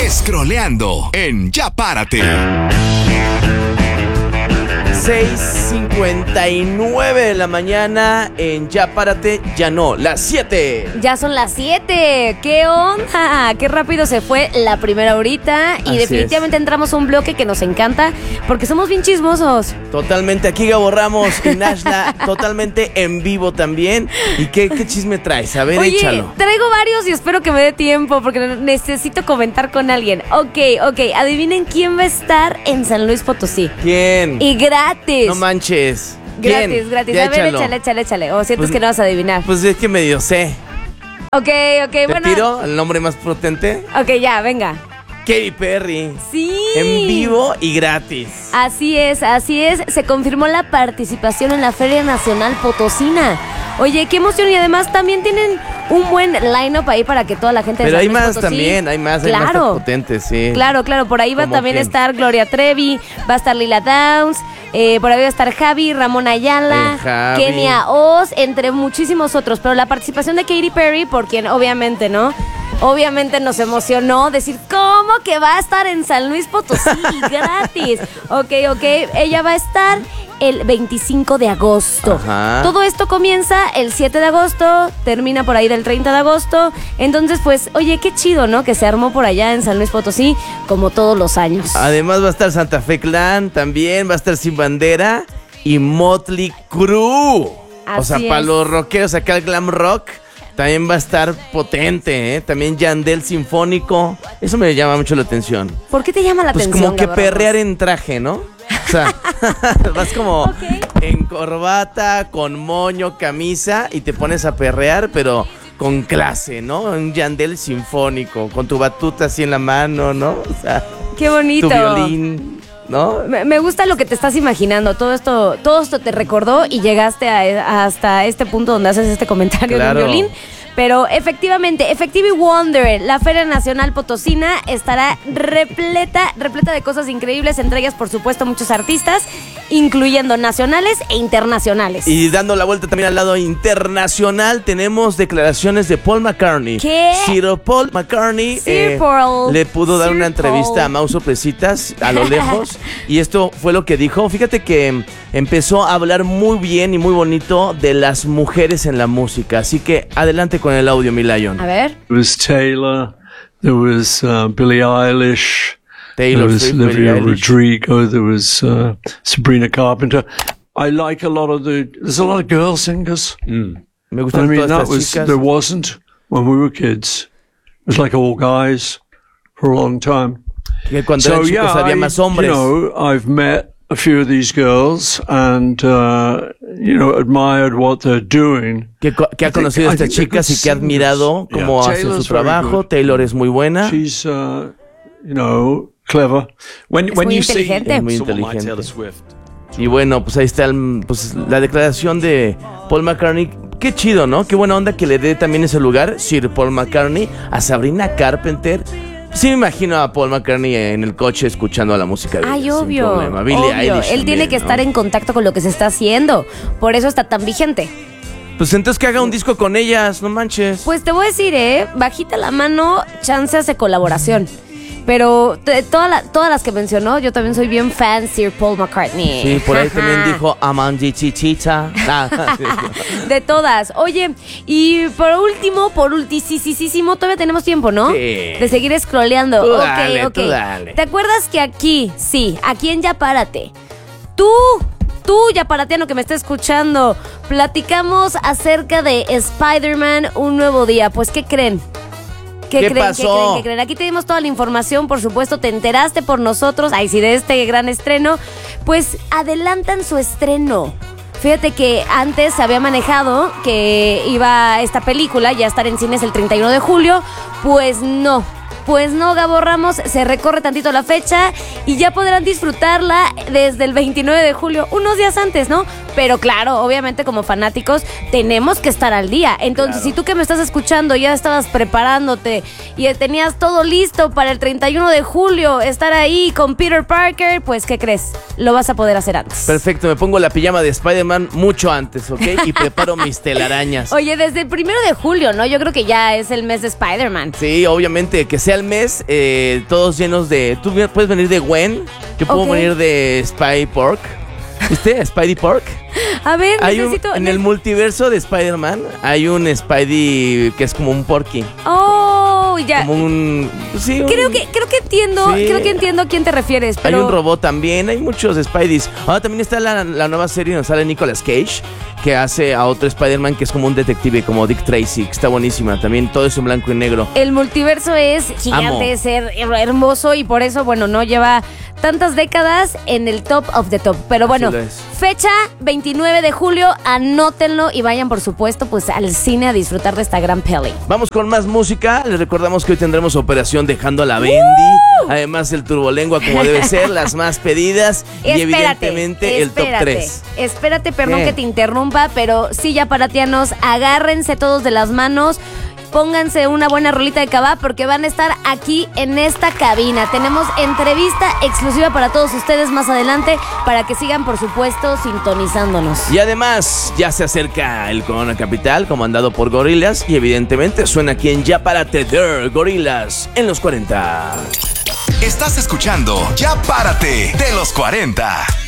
Scrolleando en Ya Párate. 6:59 de la mañana en Ya Párate, ya no, las 7. Ya son las 7. ¿Qué onda? Qué rápido se fue la primera horita. Y Así definitivamente entramos a un bloque que nos encanta porque somos bien chismosos. Totalmente, aquí Gabo Ramos y Nashla, totalmente en vivo también. ¿Y qué chisme traes? A ver, Oye, échalo. traigo varios y espero que me dé tiempo porque necesito comentar con alguien. Ok, adivinen quién va a estar en San Luis Potosí. ¿Quién? Y gratis. No manches. ¿Quién? Gratis. Ya A ver, échalo. échale. O sientes Pues- que no vas a adivinar. Pues es que medio sé. Ok, ¿Te bueno. tiro el nombre más potente? Ok, ya, venga. Katy Perry. Sí. En vivo y gratis. Así es. Se confirmó la participación en la Feria Nacional Potosina. Oye, qué emoción. Y además también tienen un buen line-up ahí para que toda la gente de Pero San hay Luis más Potosí. también, hay más potentes, sí. Claro, por ahí va ¿Cómo también a quién? estar Gloria Trevi, va a estar Lila Downs, por ahí va a estar Javi, Ramón Ayala, Javi. Kenia Oz, entre muchísimos otros. Pero la participación de Katy Perry, por quien obviamente, ¿no? Obviamente nos emocionó decir, ¿cómo que va a estar en San Luis Potosí gratis? Ok, ella va a estar el 25 de agosto. Ajá. Todo esto comienza el 7 de agosto, termina por ahí del 30 de agosto. Entonces, pues, oye, qué chido, ¿no? Que se armó por allá en San Luis Potosí, como todos los años. Además va a estar Santa Fe Clan, también va a estar Sin Bandera y Motley Crue. Así o sea, es. para los rockeros acá el glam rock también va a estar potente, ¿eh? También Yandel Sinfónico. Eso me llama mucho la atención. ¿Por qué te llama la Pues atención? como que Gabo perrear Ramos? en traje, ¿no? O sea, vas como Ok. en corbata, con moño, camisa y te pones a perrear, pero con clase, ¿no? Un Yandel Sinfónico, con tu batuta así en la mano, ¿no? O sea, Qué bonito. tu violín, ¿no? Me gusta lo que te estás imaginando. Todo esto te recordó y llegaste hasta este punto donde haces este comentario Claro. de un violín. Pero efectivamente, Effective Wonder, la Feria Nacional Potosina estará repleta de cosas increíbles, entre ellas, por supuesto, muchos artistas, incluyendo nacionales e internacionales. Y dando la vuelta también al lado internacional, tenemos declaraciones de Paul McCartney. ¿Qué? Sir Paul McCartney Sir Paul. le pudo dar Sir una entrevista Paul. a Mau Sorpresitas a lo lejos. Y esto fue lo que dijo. Fíjate que empezó a hablar muy bien y muy bonito de las mujeres en la música. Así que adelante con el audio, mi Lion. A ver. There was Taylor, there was Billie Eilish, Taylor there was Swift, Billie Olivia Eilish. Rodrigo, there was Sabrina Carpenter. I like a lot of there's a lot of girl singers. Me I gustan mean, todas that estas was, chicas. there wasn't when we were kids. It was like all guys for a long time. Que cuando eran chicos había más hombres. I've met a few of these girls and, admired what they're doing. Que ha conocido a estas chicas y que ha admirado cómo hacen Taylor's su very trabajo. good. Taylor es muy buena. She's, clever. Es muy inteligente. Es muy someone like inteligente. Taylor Swift. Y bueno, pues ahí está la declaración de Paul McCartney. Qué chido, ¿no? Qué buena onda que le dé también ese lugar, Sir Paul McCartney, a Sabrina Carpenter. Sí me imagino a Paul McCartney en el coche escuchando la música de Ay, ella, sin obvio. problema. Billie Obvio. Eilish Él también, tiene que ¿no? estar en contacto con lo que se está haciendo. Por eso está tan vigente. Pues entonces que haga un disco con ellas, no manches. Pues te voy a decir, bajita la mano, chances de colaboración. Pero todas las que mencionó, yo también soy bien fan Sir Paul McCartney. Sí, por ahí Ajá. también dijo Amandi Chichita. De todas. Oye, y por último, todavía tenemos tiempo, ¿no? Sí. De seguir scrolleando. Tú Ok, dale, ok. tú dale. ¿Te acuerdas que aquí en Ya Párate, tú, ya paratiano que me está escuchando, platicamos acerca de Spider-Man Un Nuevo Día? Pues, ¿qué creen? ¿Qué pasó? ¿Qué creen? Aquí tenemos toda la información, por supuesto, te enteraste por nosotros, de este gran estreno. Pues adelantan su estreno. Fíjate que antes se había manejado que iba esta película ya a estar en cines el 31 de julio. Pues no, Gabo Ramos, se recorre tantito la fecha y ya podrán disfrutarla desde el 29 de julio, unos días antes, ¿no? Pero claro, obviamente como fanáticos tenemos que estar al día. Entonces, si tú que me estás escuchando ya estabas preparándote y tenías todo listo para el 31 de julio, estar ahí con Peter Parker, pues, ¿qué crees? Lo vas a poder hacer antes. Perfecto, me pongo la pijama de Spider-Man mucho antes, ¿ok? Y preparo mis telarañas. Oye, desde el 1 de julio, ¿no? Yo creo que ya es el mes de Spider-Man. Sí, obviamente, que sea al mes, todos llenos de... Tú puedes venir de Gwen, yo puedo venir de Spidey Pork. ¿Viste? Spidey Pork. A ver, necesito... En el multiverso de Spider-Man hay un Spidey que es como un Porky. Oh, ya. Como un... Sí, Creo que entiendo a quién te refieres, pero... Hay un robot también, hay muchos Spideys. Ahora también está la nueva serie donde sale Nicolas Cage, que hace a otro Spider-Man que es como un detective, como Dick Tracy, que está buenísima. También todo es en blanco y negro. El multiverso es gigante, es hermoso y por eso, bueno, no lleva tantas décadas en el top of the top. Pero bueno, fecha 29 de julio, anótenlo y vayan, por supuesto, pues al cine a disfrutar de esta gran peli. Vamos con más música. Les recordamos que hoy tendremos Operación Dejando a la Bendy. Además, el Turbolengua, como debe ser, las más pedidas. Y evidentemente el top 3. Espérate, perdón que te interrumpa, pero sí, ya paratianos, agárrense todos de las manos. Pónganse una buena rolita de cabá porque van a estar aquí en esta cabina. Tenemos entrevista exclusiva para todos ustedes más adelante para que sigan, por supuesto, sintonizándonos. Y además, ya se acerca el Corona Capital, comandado por Gorillaz. Y evidentemente suena aquí en Ya Párate de Gorillaz en los 40. Estás escuchando Ya Párate de los 40.